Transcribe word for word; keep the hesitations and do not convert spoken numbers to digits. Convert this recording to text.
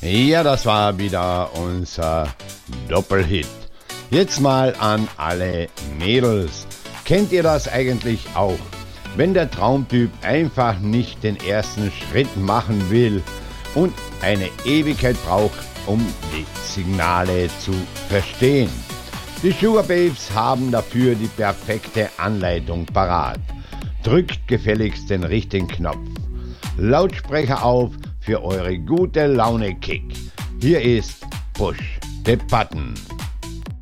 Ja, das war wieder unser Doppelhit. Jetzt mal an alle Mädels. Kennt ihr das eigentlich auch? Wenn der Traumtyp einfach nicht den ersten Schritt machen will und eine Ewigkeit braucht, um die Signale zu verstehen. Die Sugar Babes haben dafür die perfekte Anleitung parat. Drückt gefälligst den richtigen Knopf. Lautsprecher auf für eure gute Laune-Kick. Hier ist Push the Button.